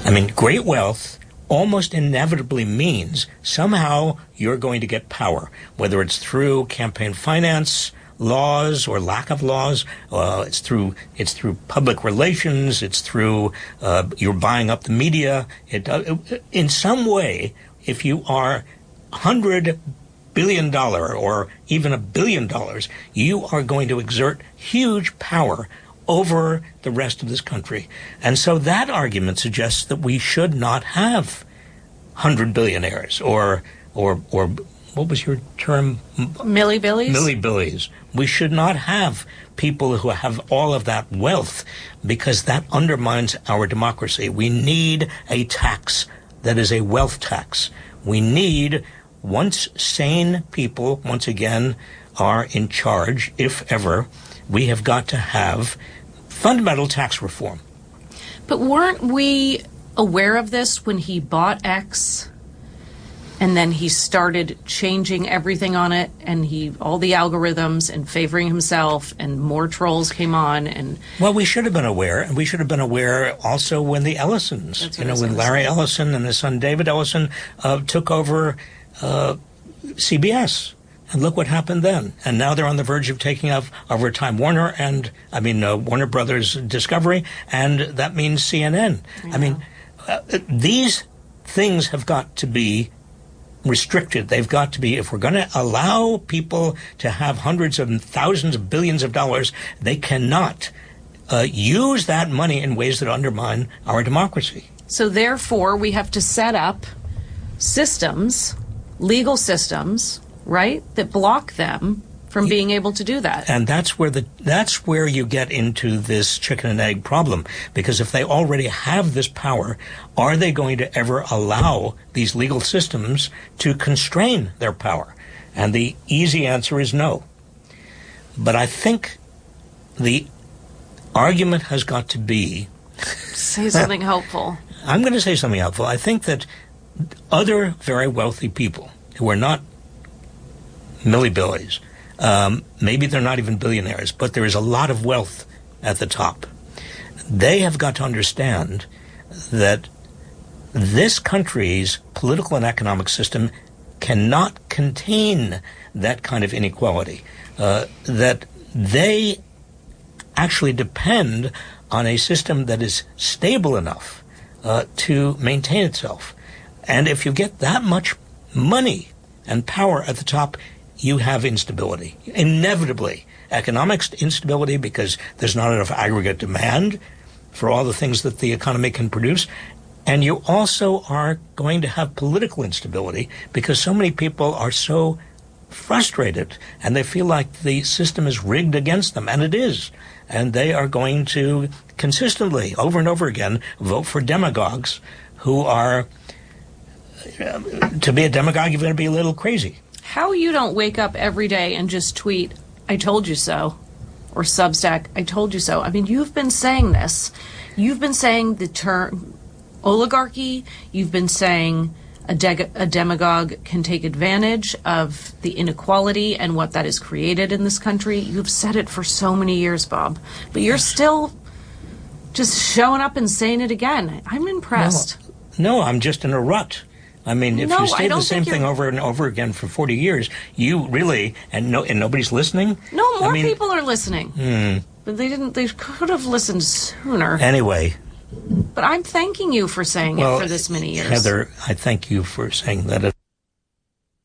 I mean, great wealth almost inevitably means somehow you're going to get power, whether it's through campaign finance, laws or lack of laws. It's through public relations. It's through you're buying up the media. In some way, if you are $100 billion or even $1 billion, you are going to exert huge power over the rest of this country. And so that argument suggests that we should not have 100 billionaires or what was your term? Millibillies? Millibillies. We should not have people who have all of that wealth because that undermines our democracy. We need a tax that is a wealth tax. We need, once sane people, once again, are in charge, if ever, we have got to have fundamental tax reform. But weren't we aware of this when he bought X and then he started changing everything on it and all the algorithms and favoring himself and more trolls came on? And well, we should have been aware, and we should have been aware also when the Ellisons, when Larry Ellison and his son David Ellison took over CBS. And look what happened then. And now they're on the verge of taking over Time Warner Warner Brothers Discovery, and that means CNN. I mean, these things have got to be restricted. They've got to be, if we're going to allow people to have hundreds of thousands of billions of dollars, they cannot use that money in ways that undermine our democracy. So therefore, we have to set up systems, legal systems, right, that block them from being able to do that. And that's where you get into this chicken and egg problem, because if they already have this power, are they going to ever allow these legal systems to constrain their power? And the easy answer is no. But I think the argument has got to be... Say something helpful. I'm going to say something helpful. I think that other very wealthy people who are not millibillies, maybe they're not even billionaires, but there is a lot of wealth at the top. They have got to understand that this country's political and economic system cannot contain that kind of inequality, that they actually depend on a system that is stable enough to maintain itself. And if you get that much money and power at the top, you have instability. Inevitably, economic instability because there's not enough aggregate demand for all the things that the economy can produce. And you also are going to have political instability because so many people are so frustrated and they feel like the system is rigged against them, and it is. And they are going to consistently, over and over again, vote for demagogues who are... to be a demagogue, you're going to be a little crazy. How you don't wake up every day and just tweet, "I told you so," or Substack, "I told you so." I mean, you've been saying this. You've been saying the term oligarchy. You've been saying a demagogue can take advantage of the inequality and what that has created in this country. You've said it for so many years, Bob. But you're still just showing up and saying it again. I'm impressed. No, I'm just in a rut. I mean, if you say the same thing over and over again for 40 years, you really, and nobody's listening? No, more people are listening. But they could have listened sooner. Anyway. But I'm thanking you for saying it for this many years. Heather, I thank you for saying that.